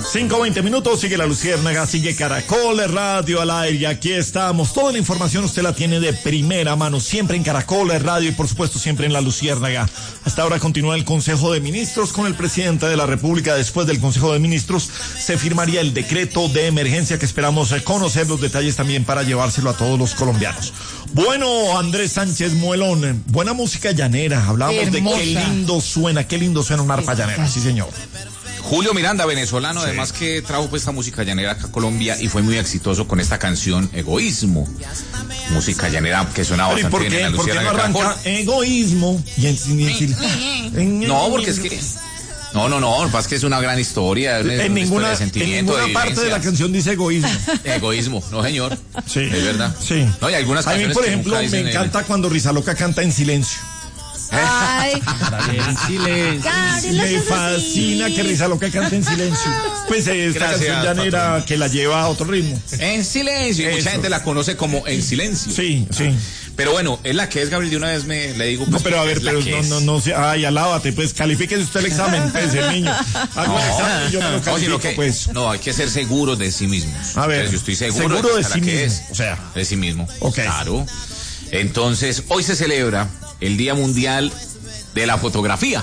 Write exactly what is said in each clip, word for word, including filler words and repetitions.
cinco veinte minutos, sigue La Luciérnaga, sigue Caracol Radio al aire, y aquí estamos. Toda la información usted la tiene de primera mano, siempre en Caracol Radio y por supuesto siempre en La Luciérnaga. Hasta ahora continúa el Consejo de Ministros con el presidente de la República. Después del Consejo de Ministros se firmaría el decreto de emergencia que esperamos conocer los detalles también para llevárselo a todos los colombianos. Bueno, Andrés Sánchez Muelón, buena música llanera. Hablábamos Hermosa. de qué lindo suena, qué lindo suena una arpa llanera, sí señor. Julio Miranda, venezolano, sí. Además que trajo pues esta música llanera acá a Colombia y fue muy exitoso con esta canción Egoísmo. Música llanera que suena bastante ¿por qué, bien en la ¿por qué no arranca Egoísmo? Y en, en, en, no, porque es que... No, no, no, lo que pasa es que es una gran historia. En, una ninguna, de en ninguna de parte de la canción dice egoísmo. Egoísmo, no señor. Sí. Es verdad. Sí. No, hay algunas canciones. A mí, por ejemplo, me encanta el... cuando Rizaloca canta en silencio. Ay, en silencio. Me fascina que Rizaloca cante en silencio. Pues esta Gracias, canción llanera patrón. Que la lleva a otro ritmo. En silencio. Y mucha gente la conoce como En Silencio. Sí, sí. Pero bueno, es la que es, Gabriel, de una vez me le digo. Pues, no, pero a ver, pero no, no, no, no, ay, alábate, pues, califíquese usted el examen, pues, el niño. Hago no, el examen y yo me lo califico, no, que, pues. No, hay que ser seguros de sí mismos. A ver. Entonces, yo estoy seguro, seguro de, de sí la mismo. Que es, o sea. De sí mismo. Ok. Claro. Entonces, hoy se celebra el Día Mundial de la Fotografía.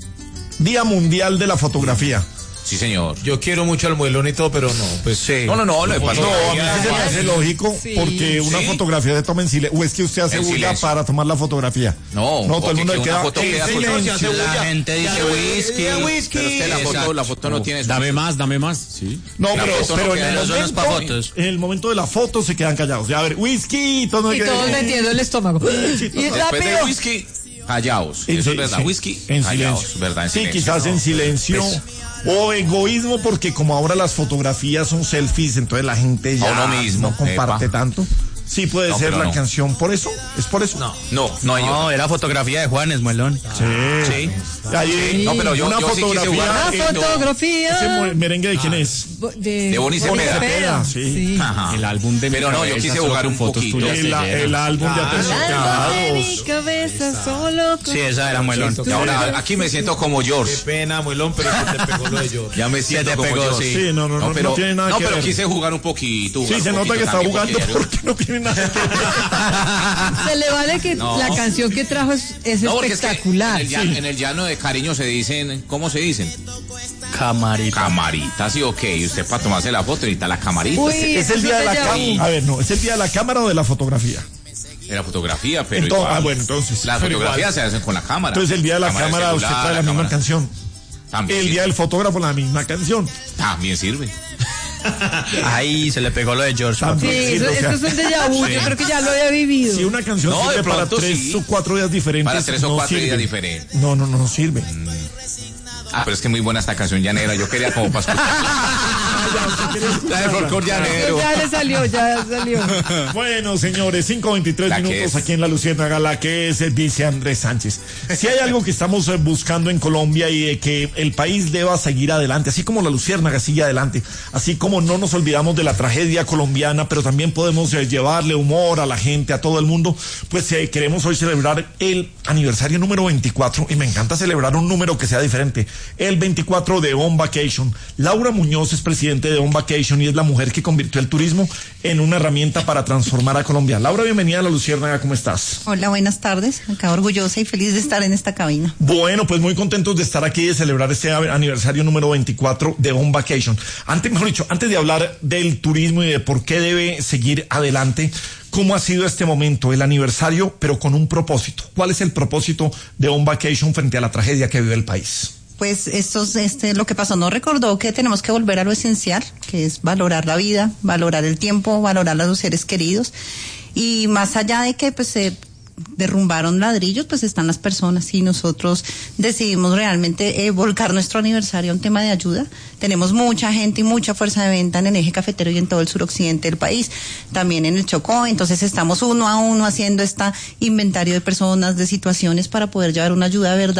Día Mundial de la Fotografía. Sí, señor. Yo quiero mucho al Muelón y todo, pero no, pues sí. No, no, no, lo de No, a mí sí se me hace lógico, sí. Porque una ¿Sí? fotografía se toma en silencio. O es que usted hace bulla para tomar la fotografía. No, no, todo el mundo queda en silencio. La gente dice whisky. whisky. Pero usted la foto, la foto no tiene. Dame más, dame más. Sí. No, pero, pero en, el momento, en el momento de la foto se quedan callados. Ya, a ver, whisky. Todo y todos metiendo el estómago. Sí, y es después rápido. de whisky, callaos. Eso sí, es verdad. Sí. Whisky, en callaos, silencio. ¿verdad? En sí, silencio. quizás no. en silencio. Pues, o egoísmo, porque como ahora las fotografías son selfies, entonces la gente ya uno mismo, no comparte epa. tanto. Sí puede no, ser la no. canción, por eso, es por eso. No, no, no, no era fotografía de Juanes Muelón. Sí. Sí. Ahí, sí. No, pero yo, una yo fotografía. Sí una eh, fotografía. Ese merengue de quién es? De, de Bonnie Cepeda. Cepeda, sí. sí. El álbum de Pero no, yo quise jugar un poquito. El, el álbum de Aterciopelados. mi cabeza solo. Sí, esa era Muelón. Y ahora aquí me siento como George. Qué pena, Muelón, pero se te pegó lo de George. Ya me siento como pegó, George. Sí, no, no, no, pero, no tiene nada no, que ver. No, pero quise jugar un poquito. Sí, se nota que está jugando porque no tiene nada que ver. Se le vale que no. La canción que trajo es, es no, espectacular. Es que en, el llano, sí. en el llano de cariño se dicen, ¿cómo se dicen? Camarita. Camarita, sí, ok. Y usted para tomarse la foto necesita la camarita. Uy, es el día de la cámara. A ver, no, ¿es el día de la cámara o de la fotografía? De la fotografía, pero entonces, igual. Ah, bueno, entonces. Las fotografías se hacen con la cámara. Entonces el día de la cámara, cámara celular, usted trae la, la misma cámara. canción. También el sirve. Día del fotógrafo, la misma canción. También sirve. Ahí se le pegó lo de George. Sí, eso, o sea, eso es un déjà vu, sí. Yo creo que ya lo había vivido. Si una canción no, sirve para tres sí. o cuatro días diferentes. Para tres o no cuatro sirve. días diferentes. No, no, no, no sirve. Mm. Ah, pero es que muy buena esta canción llanera. Yo quería como para escucharla. La de folclor llanero. Ya le salió, ya salió. Bueno, señores, cinco veintitrés minutos aquí en La Luciérnaga, la que es, dice Andrés Sánchez. Si hay algo que estamos buscando en Colombia y eh, que el país deba seguir adelante, así como La Luciérnaga sigue adelante, así como no nos olvidamos de la tragedia colombiana, pero también podemos eh, llevarle humor a la gente, a todo el mundo, pues eh, queremos hoy celebrar el aniversario número veinticuatro y me encanta celebrar un número que sea diferente. El veinticuatro de On Vacation. Laura Muñoz es presidente de On Vacation y es la mujer que convirtió el turismo en una herramienta para transformar a Colombia. Laura, bienvenida a La Luciérnaga, ¿cómo estás? Hola, buenas tardes. Acá orgullosa y feliz de estar en esta cabina. Bueno, pues muy contentos de estar aquí y de celebrar este aniversario número veinticuatro de On Vacation. Antes, mejor dicho, antes de hablar del turismo y de por qué debe seguir adelante, ¿cómo ha sido este momento, el aniversario, pero con un propósito? ¿Cuál es el propósito de On Vacation frente a la tragedia que vive el país? Pues esto es este, lo que pasó, nos recordó que tenemos que volver a lo esencial, que es valorar la vida, valorar el tiempo, valorar a los seres queridos. Y más allá de que pues se derrumbaron ladrillos, pues están las personas y nosotros decidimos realmente eh, volcar nuestro aniversario a un tema de ayuda. Tenemos mucha gente y mucha fuerza de venta en el eje cafetero y en todo el suroccidente del país, también en el Chocó, entonces estamos uno a uno haciendo este inventario de personas, de situaciones para poder llevar una ayuda verdadera